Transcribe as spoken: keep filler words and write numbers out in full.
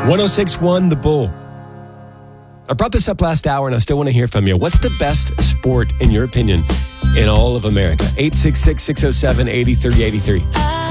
one oh six point one The Bull. I brought this up last hour and I still want to hear from you. What's the best sport, in your opinion, in all of America? eight six six, six oh seven, eight three eight three.